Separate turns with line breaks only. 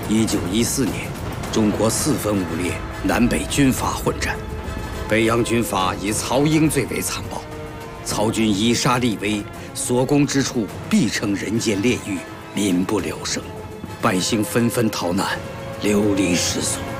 1914年，中国四分五裂，南北军阀混战。北洋军阀以曹英最为残暴，曹军以杀立威，所攻之处必成人间炼狱，民不聊生，百姓纷纷逃难，流离失所。